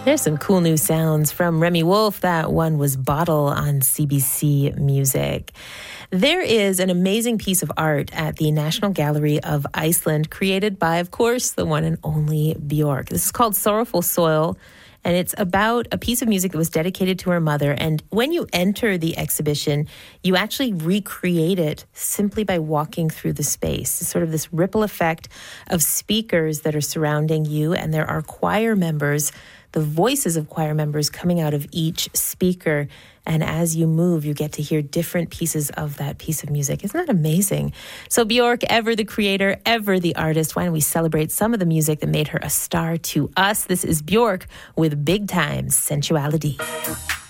There's some cool new sounds from Remy Wolf. That one was Bottle on CBC Music. There is an amazing piece of art at the National Gallery of Iceland created by, of course, the one and only Björk. This is called Sorrowful Soil, and it's about a piece of music that was dedicated to her mother. And when you enter the exhibition, you actually recreate it simply by walking through the space. It's sort of this ripple effect of speakers that are surrounding you, and there are choir members, the voices of choir members coming out of each speaker. And as you move, you get to hear different pieces of that piece of music. Isn't that amazing? So Björk, ever the creator, ever the artist. Why don't we celebrate some of the music that made her a star to us? This is Björk with Big Time Sensuality.